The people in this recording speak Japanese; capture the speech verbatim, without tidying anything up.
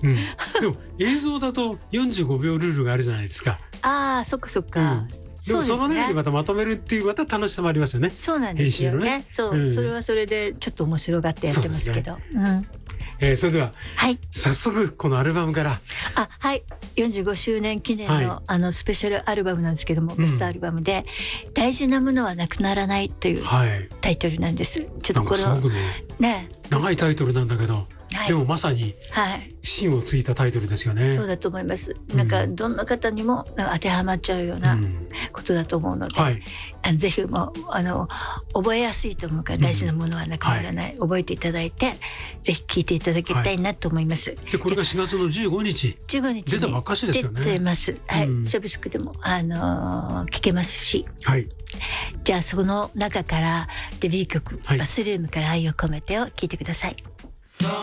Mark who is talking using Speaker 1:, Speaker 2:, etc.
Speaker 1: うん、でも映像だとよんじゅうごびょうルールがあるじゃないですか。
Speaker 2: ああ、そっかそっか、うん、
Speaker 1: でもその中でまたまとめるっていうまた楽しさもありますよね。
Speaker 2: そうなんですよね。
Speaker 1: ね、
Speaker 2: そう、うん、それはそれでちょっと面白がってやってますけど。そ、ね、うん、
Speaker 1: えー、それでは、
Speaker 2: はい、
Speaker 1: 早速このアルバムから。
Speaker 2: あ、はい、よんじゅうごしゅうねん記念の、はい、あのスペシャルアルバムなんですけども、ベストアルバムで、うん、大事なものはなくならないというタイトルなんです。はい、ちょっとこの
Speaker 1: ね、
Speaker 2: ね、
Speaker 1: 長いタイトルなんだけど、はい、でもまさに芯をついたタイトルですよね。
Speaker 2: そうだと思います。なんかどんな方にもなんか当てはまっちゃうようなことだと思うので、うん、はい、あのぜひもうあの覚えやすいと思うから、大事なものはなくならない、うん、はい、覚えていただいてぜひ聴いていただきたいなと思います。はい、
Speaker 1: でこれがしがつのじゅうごにちじゅうごにち出たばっかしですよね。
Speaker 2: 出てます。はい、うん、サブスクでもあのー、聴けますし、
Speaker 1: はい、
Speaker 2: じゃあその中からデビュー曲、はい、バスルームから愛を込めてを聴いてください。